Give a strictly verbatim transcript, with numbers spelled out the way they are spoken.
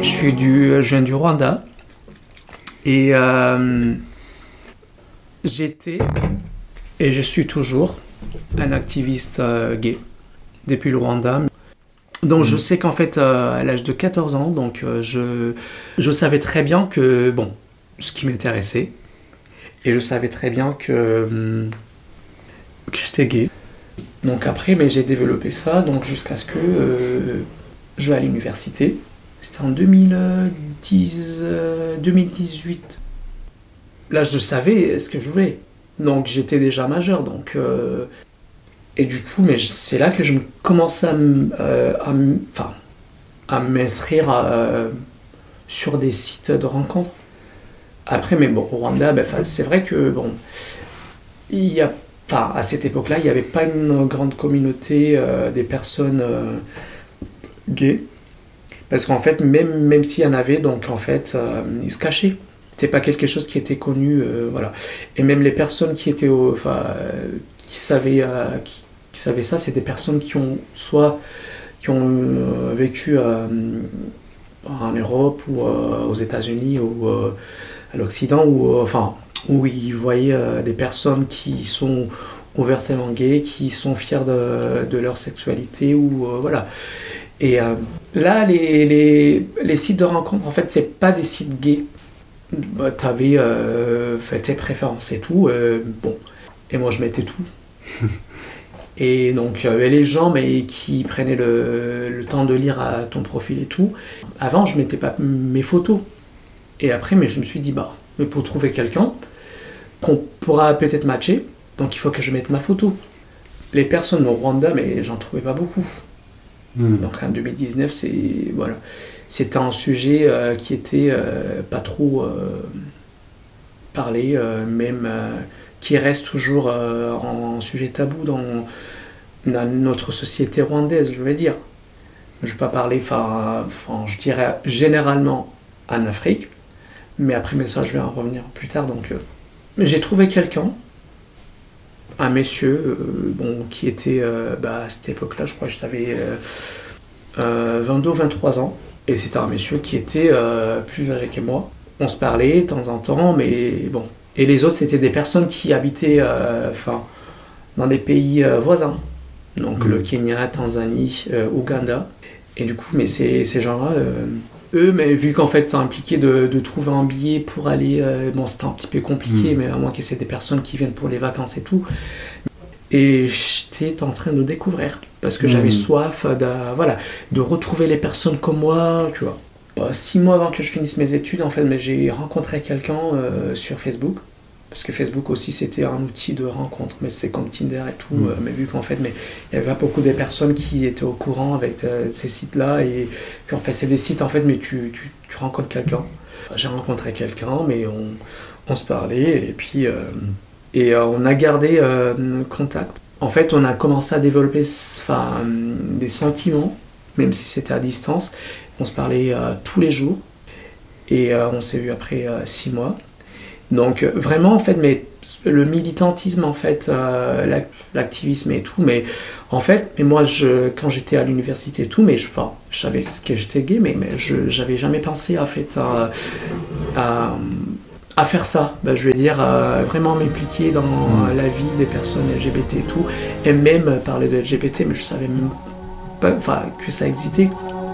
Je suis du, je viens du Rwanda et euh, j'étais et je suis toujours un activiste euh, gay depuis le Rwanda. Donc je sais qu'en fait euh, à l'âge de quatorze ans, donc euh, je je savais très bien que bon, ce qui m'intéressait et je savais très bien que hum, que j'étais gay. Donc après, mais j'ai développé ça donc jusqu'à ce que euh, je vais à l'université. C'était en deux mille dix, euh, deux mille dix-huit. Là, je savais ce que je voulais. Donc j'étais déjà majeur. Donc euh, et du coup, mais c'est là que je commençais à, m- euh, à, m- enfin, à m'inscrire euh, sur des sites de rencontres. Après, mais bon, au Rwanda, ben, 'fin, c'est vrai que bon, il y a, enfin, à cette époque-là, il n'y avait pas une grande communauté euh, des personnes euh, gays. Parce qu'en fait, même, même s'il y en avait, donc en fait, euh, ils se cachaient. C'était pas quelque chose qui était connu, euh, voilà. Et même les personnes qui étaient, au- enfin, euh, qui savaient, euh, qui, qui savaient ça, c'est des personnes qui ont soit qui ont euh, vécu euh, en Europe ou euh, aux États-Unis ou euh, à l'Occident, ou euh, enfin, où ils voyaient euh, des personnes qui sont ouvertement gays, qui sont fiers de, de leur sexualité ou euh, voilà. Et euh, là, les, les, les sites de rencontres, en fait, c'est pas des sites gays. Bah, t'avais euh, fait tes préférences et tout. Euh, bon, et moi, je mettais tout. Et donc, il y avait les gens mais, qui prenaient le, le temps de lire à ton profil et tout. Avant, je mettais pas mes photos. Et après, mais je me suis dit, bah, mais pour trouver quelqu'un qu'on pourra peut-être matcher, donc il faut que je mette ma photo. Les personnes au Rwanda, mais j'en trouvais pas beaucoup. Mmh. Donc en deux mille dix-neuf, c'est, voilà, c'était un sujet euh, qui était euh, pas trop euh, parlé, euh, même euh, qui reste toujours euh, en sujet tabou dans, dans notre société rwandaise, je vais dire. Je ne vais pas parler, enfin, je dirais généralement en Afrique, mais après, mais ça, je vais en revenir plus tard. Donc, euh, j'ai trouvé quelqu'un, un monsieur, euh, bon, qui était, euh, bah, à cette époque-là, je crois que j'avais euh, euh, vingt-deux ou vingt-trois ans, et c'était un monsieur qui était euh, plus âgé que moi. On se parlait de temps en temps, mais bon. Et les autres, c'était des personnes qui habitaient, euh, enfin, dans des pays euh, voisins, donc mmh. le Kenya, Tanzanie, euh, Ouganda. Et du coup, mais ces, ces gens-là, euh, eux, mais vu qu'en fait, ça impliquait de, de trouver un billet pour aller, euh, bon, c'était un petit peu compliqué, mmh. mais à moins que c'est des personnes qui viennent pour les vacances et tout. Et j'étais en train de découvrir, parce que mmh. j'avais soif de, voilà, de retrouver les personnes comme moi, tu vois. Bah, six mois avant que je finisse mes études, en fait, mais j'ai rencontré quelqu'un euh, sur Facebook. Parce que Facebook aussi, c'était un outil de rencontre, mais c'était comme Tinder et tout. Mmh. Euh, mais vu qu'en fait, mais il y avait pas beaucoup de personnes qui étaient au courant avec euh, ces sites-là. Et qu'en fait, c'est des sites, en fait, mais tu, tu, tu rencontres quelqu'un. J'ai rencontré quelqu'un, mais on, on se parlait, et puis... Euh, et euh, on a gardé euh, contact. En fait, on a commencé à développer enfin, des sentiments, même si c'était à distance. On se parlait euh, tous les jours. Et euh, on s'est vu après euh, six mois. Donc euh, vraiment, en fait, mais le militantisme, en fait, euh, l'activisme et tout, mais en fait, mais moi, je, quand j'étais à l'université et tout, mais je, enfin, je savais que j'étais gay, mais, mais je n'avais jamais pensé, en fait, à... à à faire ça, ben, je veux dire, euh, vraiment m'impliquer dans euh, la vie des personnes L G B T et tout, et même parler de L G B T, mais je savais même pas enfin, que ça existait.